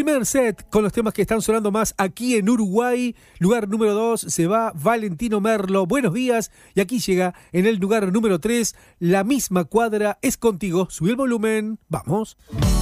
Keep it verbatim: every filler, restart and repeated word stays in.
Primer set con los temas que están sonando más aquí en Uruguay. Lugar número dos se va Valentino Merlo. Buenos días. Y aquí llega en el lugar número tres La misma cuadra es contigo. Subí el volumen. Vamos.